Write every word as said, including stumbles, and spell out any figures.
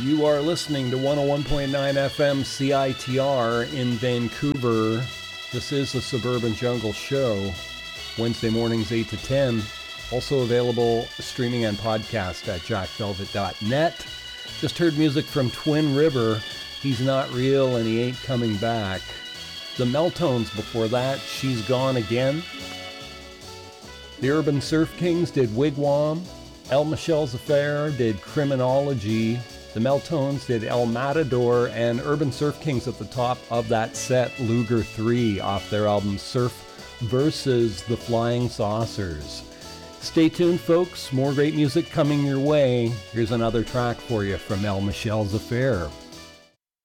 You are listening to one oh one point nine F M C I T R in Vancouver. This is the Suburban Jungle Show, Wednesday mornings eight to ten. Also available streaming and podcast at jack velvet dot net. Just heard music from Twin River, He's Not Real and He Ain't Coming Back. The Meltones before that, She's Gone Again. The Urban Surf Kings did Wigwam. El Michelle's Affair did Criminology. The Meltones did El Matador, and Urban Surf Kings at the top of that set, Luger three, off their album Surf versus the Flying Saucers. Stay tuned, folks. More great music coming your way. Here's another track for you from El Michelle's Affair.